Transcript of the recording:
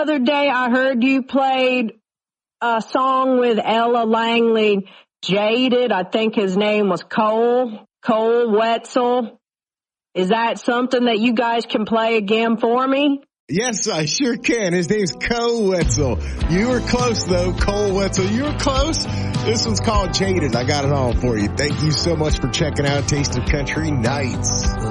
other day I heard you played a song with Ella Langley, Jaded. I think his name was Cole Wetzel. Is that something that you guys can play again for me? Yes, I sure can. His name's Cole Wetzel. You were close, though, Cole Wetzel. You were close. This one's called Jaded. I got it all for you. Thank you so much for checking out Taste of Country Nights.